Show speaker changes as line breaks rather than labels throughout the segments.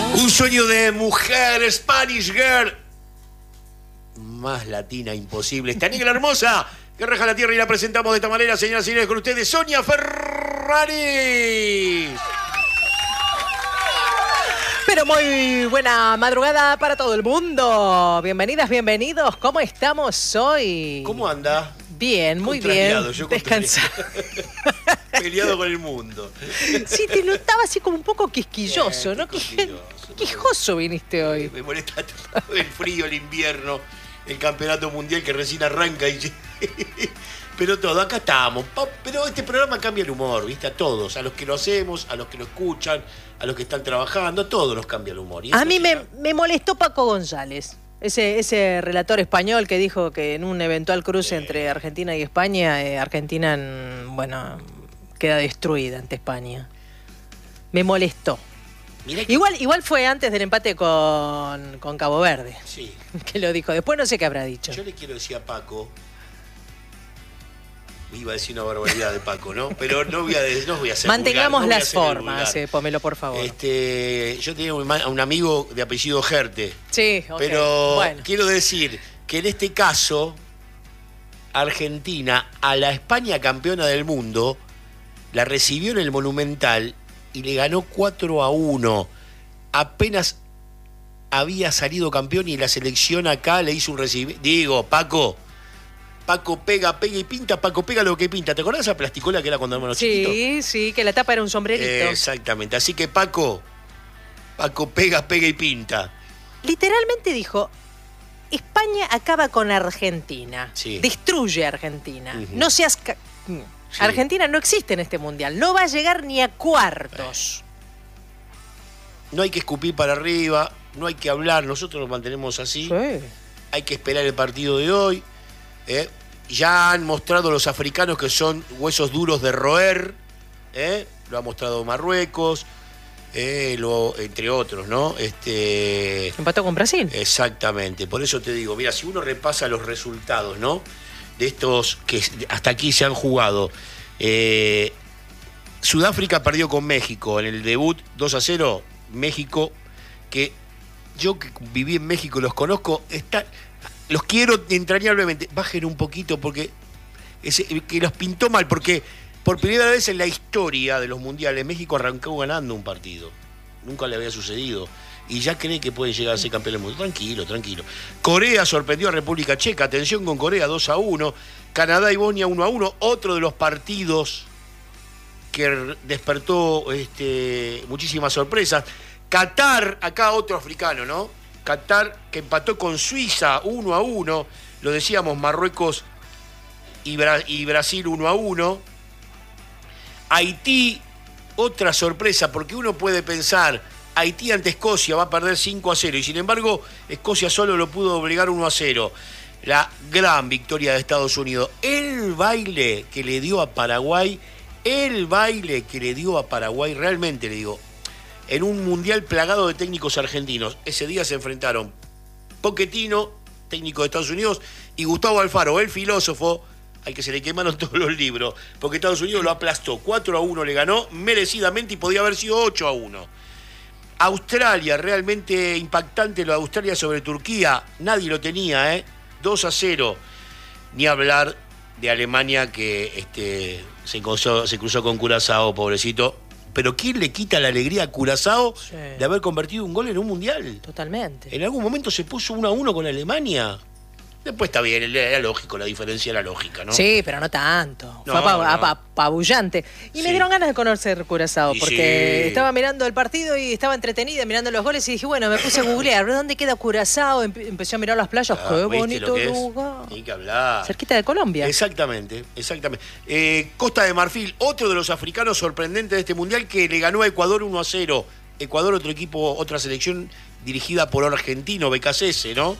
Un sueño de mujer, Spanish Girl. Más latina imposible. Esta negra hermosa que raja la tierra y la presentamos de esta manera, señoras y señores, con ustedes, Sonia Ferrari.
Pero muy buena madrugada para todo el mundo. Bienvenidas, bienvenidos. ¿Cómo estamos hoy?
¿Cómo anda?
Bien, muy bien. Descansado.
Peleado con el mundo.
Sí, te notaba así como un poco quisquilloso, ¿no? Quisquilloso viniste hoy.
Me molesta todo el frío, el invierno, el campeonato mundial que recién arranca y... Pero todo, acá estamos. Pero este programa cambia el humor, ¿viste? A todos, a los que lo hacemos, a los que lo escuchan, a los que están trabajando, a todos nos cambia el humor.
A mí me molestó Paco González, ese relator español que dijo que en un eventual cruce entre Argentina y España, Argentina, queda destruida ante España. Me molestó. Igual fue antes del empate con Cabo Verde.
Sí.
Que lo dijo. Después no sé qué habrá dicho.
Yo le quiero decir a Paco... Iba a decir una barbaridad de Paco, ¿no? Pero no voy a hacer
Mantengamos
vulgar,
las formas, Pomelo, por favor.
Yo tenía un amigo de apellido Gerte.
Sí, okay.
Pero
bueno,
quiero decir que en este caso, Argentina, a la España campeona del mundo, la recibió en el Monumental y le ganó 4-1. Apenas había salido campeón y la selección acá le hizo un recibimiento. Digo, Paco pega y pinta, Paco pega lo que pinta. ¿Te acordás de esa plasticola que era cuando éramos chiquitos?
Sí, que la tapa era un sombrerito.
Exactamente, así que Paco pega y pinta.
Literalmente dijo, España acaba con Argentina,
sí.
Destruye a Argentina.
Uh-huh.
No seas...
Sí.
Argentina no existe en este mundial, no va a llegar ni a cuartos.
No hay que escupir para arriba, no hay que hablar, nosotros nos mantenemos así.
Sí.
Hay que esperar el partido de hoy. Ya han mostrado los africanos que son huesos duros de roer. Lo ha mostrado Marruecos, entre otros, ¿no?
Empató con Brasil.
Exactamente, por eso te digo, mira, si uno repasa los resultados, ¿no? De estos que hasta aquí se han jugado. Sudáfrica perdió con México en el debut 2-0. México, que yo que viví en México, los conozco, los quiero entrañablemente. Bajen un poquito porque que los pintó mal, porque por primera vez en la historia de los mundiales México arrancó ganando un partido. Nunca le había sucedido. Y ya cree que puede llegar a ser campeón del mundo. Tranquilo. Corea sorprendió a República Checa. Atención con Corea, 2-1. Canadá y Bosnia, 1-1. Otro de los partidos que despertó muchísimas sorpresas. Qatar, acá otro africano, ¿no? Qatar, que empató con Suiza 1-1. Lo decíamos, Marruecos y Brasil 1-1. Haití, otra sorpresa, porque uno puede pensar, Haití ante Escocia va a perder 5-0, y sin embargo, Escocia solo lo pudo doblegar 1-0. La gran victoria de Estados Unidos. El baile que le dio a Paraguay, realmente le digo, en un mundial plagado de técnicos argentinos. Ese día se enfrentaron Pochettino, técnico de Estados Unidos, y Gustavo Alfaro, el filósofo, al que se le quemaron todos los libros, porque Estados Unidos lo aplastó. 4-1 le ganó, merecidamente, y podía haber sido 8-1. Australia, realmente impactante lo de Australia sobre Turquía. Nadie lo tenía, 2-0. Ni hablar de Alemania, que se cruzó con Curazao, pobrecito. Pero ¿quién le quita la alegría a Curazao de haber convertido un gol en un mundial?
Totalmente.
En algún momento se puso 1-1 con Alemania. Después está bien, era lógico, la diferencia era lógica, ¿no?
Sí, pero no tanto. Fue apabullante. Y me dieron ganas de conocer Curazao, porque estaba mirando el partido y estaba entretenida mirando los goles y dije, bueno, me puse a googlear, ¿dónde queda Curazao? Empecé a mirar las playas, qué bonito lugar.
Hay que hablar.
Cerquita de Colombia.
Exactamente. Costa de Marfil, otro de los africanos sorprendentes de este mundial, que le ganó a Ecuador 1-0. Ecuador, otro equipo, otra selección dirigida por argentino, BKCS, ¿no?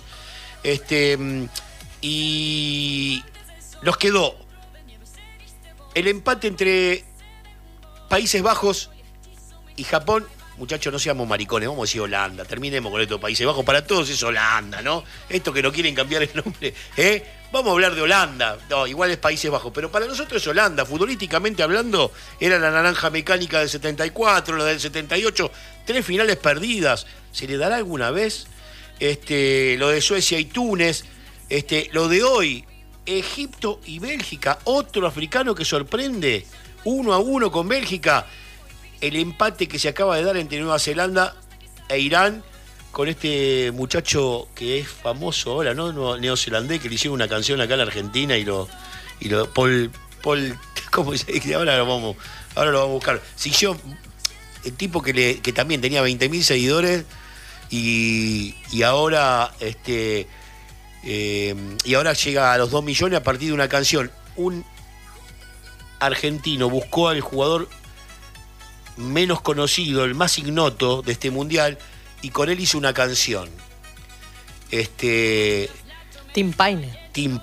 Y nos quedó el empate entre Países Bajos y Japón. Muchachos, no seamos maricones, vamos a decir Holanda. Terminemos con estos Países Bajos. Para todos es Holanda, ¿no? Esto que no quieren cambiar el nombre, Vamos a hablar de Holanda, no, igual es Países Bajos, pero para nosotros es Holanda, futbolísticamente hablando, era la naranja mecánica del 74, la del 78, 3 finales perdidas. ¿Se le dará alguna vez? Lo de Suecia y Túnez, lo de hoy, Egipto y Bélgica, otro africano que sorprende, 1-1 con Bélgica, el empate que se acaba de dar entre Nueva Zelanda e Irán, con este muchacho que es famoso ahora, ¿no? Neozelandés, que le hicieron una canción acá en la Argentina y lo Paul, ¿cómo se dice? Ahora lo vamos a buscar. Siguió el tipo que también tenía 20.000 seguidores y ahora y ahora llega a los 2 millones a partir de una canción. Un argentino buscó al jugador menos conocido, el más ignoto de este mundial, y con él hizo una canción.
Tim Payne.
Tim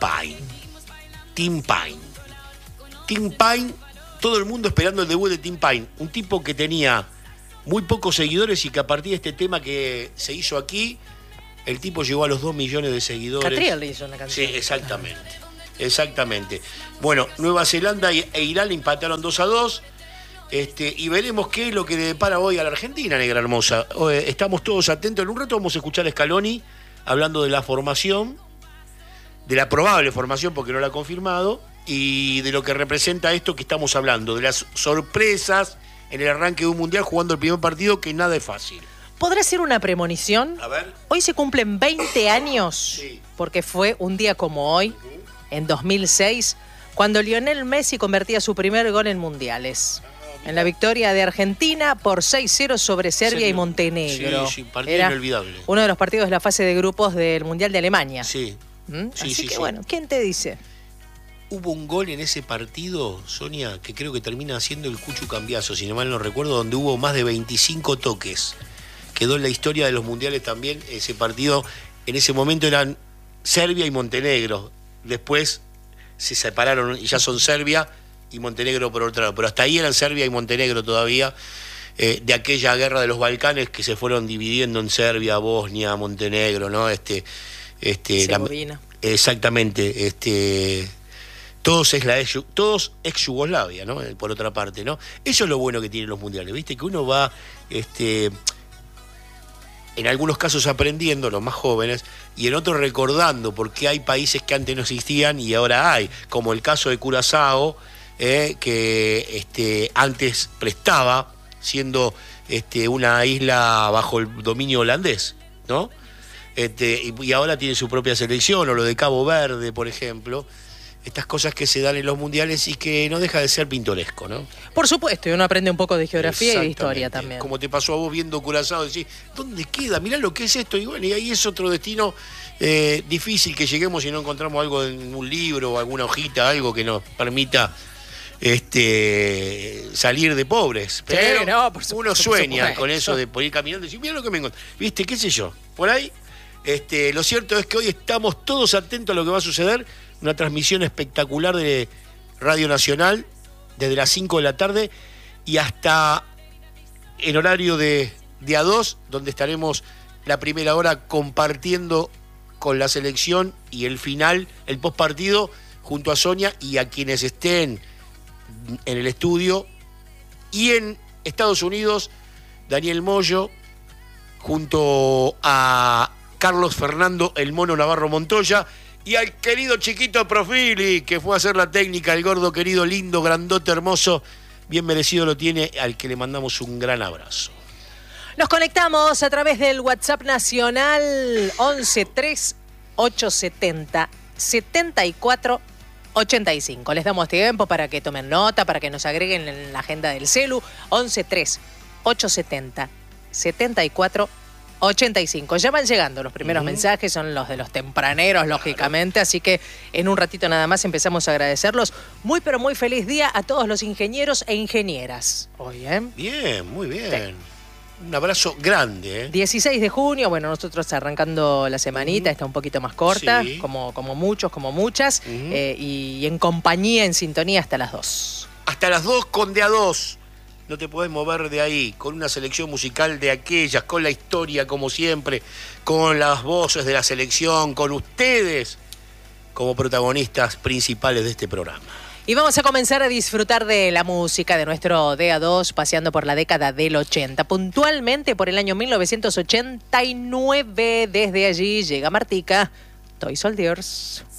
Payne, todo el mundo esperando el debut de Tim Payne. Un tipo que tenía muy pocos seguidores y que a partir de este tema que se hizo aquí, el tipo llegó a los 2 millones de seguidores.
Catriel le hizo una canción.
Sí, exactamente. Bueno, Nueva Zelanda e Irán empataron 2-2. Y veremos qué es lo que le depara hoy a la Argentina, negra hermosa. Estamos todos atentos. En un rato vamos a escuchar a Scaloni hablando de la formación, de la probable formación, porque no la ha confirmado, y de lo que representa esto que estamos hablando, de las sorpresas en el arranque de un mundial jugando el primer partido, que nada es fácil.
¿Podrá ser una premonición?
A ver.
Hoy se cumplen 20 años,
Sí.
porque fue un día como hoy, en 2006, cuando Lionel Messi convertía su primer gol en mundiales. En la victoria de Argentina por 6-0 sobre Serbia y Montenegro.
Sí, partido
Era
inolvidable.
uno de los partidos de la fase de grupos del Mundial de Alemania.
Sí.
Así que bueno, ¿quién te dice?
Hubo un gol en ese partido, Sonia, que creo que termina siendo el Cuchu Cambiaso, si no mal no recuerdo, donde hubo más de 25 toques. Quedó en la historia de los mundiales también ese partido. En ese momento eran Serbia y Montenegro. Después se separaron y ya son Serbia y Montenegro por otro lado. Pero hasta ahí eran Serbia y Montenegro todavía, de aquella guerra de los Balcanes que se fueron dividiendo en Serbia, Bosnia, Montenegro, ¿no?
Herzegovina.
Exactamente, todos ex Yugoslavia, ¿no? Por otra parte, ¿no? Eso es lo bueno que tienen los mundiales, ¿viste? Que uno va, en algunos casos aprendiendo, los más jóvenes, y en otros recordando, porque hay países que antes no existían y ahora hay, como el caso de Curazao, que antes prestaba, siendo una isla bajo el dominio holandés, ¿no? Y ahora tiene su propia selección, o lo de Cabo Verde, por ejemplo. Estas cosas que se dan en los mundiales y que no deja de ser pintoresco, ¿no?
Por supuesto, y uno aprende un poco de geografía y de historia también.
Como te pasó a vos viendo Curazao, decís, ¿dónde queda? Mirá lo que es esto. Y bueno, y ahí es otro destino difícil que lleguemos y no encontramos algo en un libro o alguna hojita, algo que nos permita salir de pobres. Pero
no, por supuesto,
uno sueña con eso de poder ir caminando y decir, mira lo que me encontré. ¿Viste? ¿Qué sé yo? Por ahí, lo cierto es que hoy estamos todos atentos a lo que va a suceder. Una transmisión espectacular de Radio Nacional desde las 5 de la tarde y hasta en horario de A2, donde estaremos la primera hora compartiendo con la selección y el final, el postpartido, junto a Sonia y a quienes estén en el estudio. Y en Estados Unidos, Daniel Moyo, junto a Carlos Fernando El Mono Navarro Montoya, y al querido chiquito Profili, que fue a hacer la técnica, el gordo querido, lindo, grandote, hermoso, bien merecido lo tiene, al que le mandamos un gran abrazo.
Nos conectamos a través del WhatsApp nacional 1138707485. Les damos tiempo para que tomen nota, para que nos agreguen en la agenda del celu. 1138707485. Ya van llegando los primeros mensajes, son los de los tempraneros, lógicamente, así que en un ratito nada más empezamos a agradecerlos. Muy pero muy feliz día a todos los ingenieros e ingenieras hoy, ¿eh?
Bien, muy bien.
Sí.
Un abrazo grande, ¿eh?
16 de junio, bueno, nosotros arrancando la semanita, está un poquito más corta,
Sí.
como muchos, como muchas, y en compañía, en sintonía hasta las 2.
Hasta las 2 con de a 2. No te podés mover de ahí, con una selección musical de aquellas, con la historia como siempre, con las voces de la selección, con ustedes, como protagonistas principales de este programa.
Y vamos a comenzar a disfrutar de la música de nuestro DA2, paseando por la década del 80. Puntualmente por el año 1989, desde allí llega Martica, Toy Soldiers.